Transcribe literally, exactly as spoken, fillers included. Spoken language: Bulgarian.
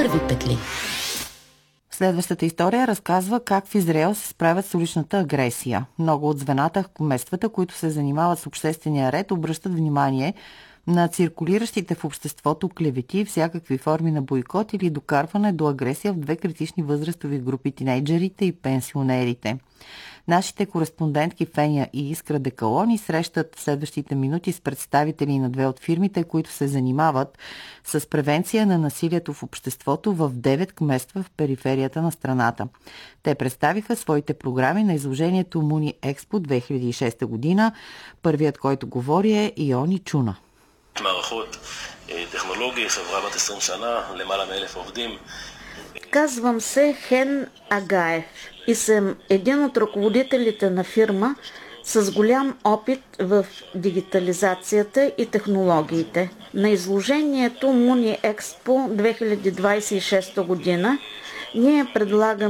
първи петли. Следващата история разказва как в Израел се справят с уличната агресия. Много от звената в кметствата, които се занимават с обществения ред, обръщат внимание на циркулиращите в обществото клевети, всякакви форми на бойкот или докарване до агресия в две критични възрастови групи – тинейджерите и пенсионерите. Нашите кореспондентки Феня и Искра Декалони срещат в следващите минути с представители на две от фирмите, които се занимават с превенция на насилието в обществото в девет кметства в периферията на страната. Те представиха своите програми на изложението Муни Експо две хиляди и шеста година. Първият, който говори, е Йони Чуна. מערכות טכנולוגי, חברה בת עשרים שנה, למעלה מאלף עובדים. Казвам се Хен Агаев и съм един от ръководителите на фирма с голям опит в дигитализацията и технологиите. На изложението Муни Експо две хиляди двадесет и шеста година ние предлагаме